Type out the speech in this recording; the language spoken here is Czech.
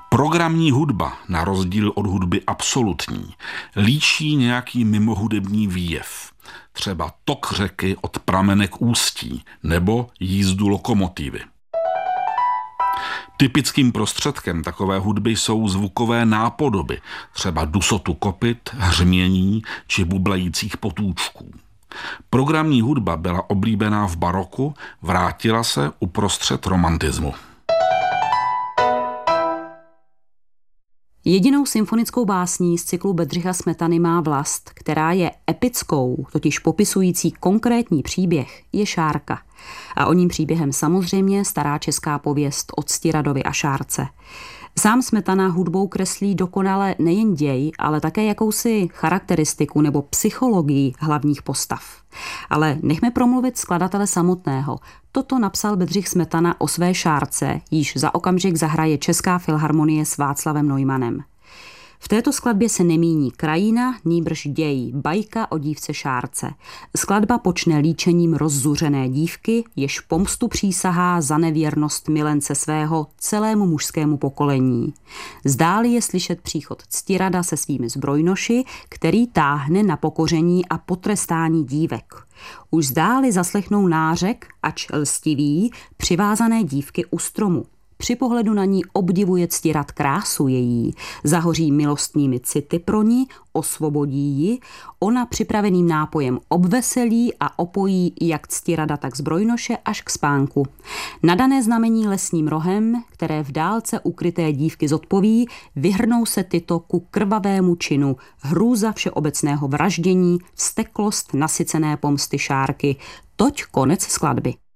Programní hudba, na rozdíl od hudby absolutní, líčí nějaký mimohudební výjev. Třeba tok řeky od pramenek ústí nebo jízdu lokomotivy. Typickým prostředkem takové hudby jsou zvukové nápodoby, třeba dusotu kopyt, hřmění či bublajících potůčků. Programní hudba byla oblíbená v baroku, vrátila se uprostřed romantismu. Jedinou symfonickou básní z cyklu Bedřicha Smetany Má vlast, která je epickou, totiž popisující konkrétní příběh, je Šárka. A oním příběhem samozřejmě stará česká pověst o Ctiradovi a Šárce. Sám Smetana hudbou kreslí dokonale nejen děj, ale také jakousi charakteristiku nebo psychologii hlavních postav. Ale nechme promluvit skladatele samotného. Toto napsal Bedřich Smetana o své Šárce, již za okamžik zahraje Česká filharmonie s Václavem Neumannem. V této skladbě se nemíní krajina, nýbrž děj, bajka o dívce Šárce. Skladba počne líčením rozzuřené dívky, jež pomstu přísahá za nevěrnost milence svého celému mužskému pokolení. Zdáli je slyšet příchod Ctirada se svými zbrojnoši, který táhne na pokoření a potrestání dívek. Už zdáli zaslechnou nářek, ač lstivý, přivázané dívky u stromu. Při pohledu na ní obdivuje Ctirad krásu její, zahoří milostnými city pro ní, osvobodí ji, ona připraveným nápojem obveselí a opojí jak Ctirada, tak zbrojnoše až k spánku. Nadané znamení lesním rohem, které v dálce ukryté dívky zodpoví, vyhrnou se tyto ku krvavému činu, hrůza všeobecného vraždění, vzteklost nasycené pomsty Šárky. Toť konec skladby.